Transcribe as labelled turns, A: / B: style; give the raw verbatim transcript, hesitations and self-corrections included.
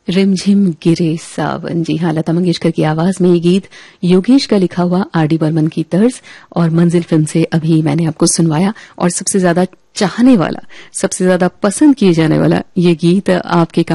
A: रिमझिम गिरे सावन। जी हाँ, लता मंगेशकर की आवाज में ये गीत योगेश का लिखा हुआ आर डी बर्मन की तर्ज और मंजिल फिल्म से अभी मैंने आपको सुनवाया। और सबसे ज्यादा चाहने वाला, सबसे ज्यादा पसंद किए जाने वाला ये गीत आपके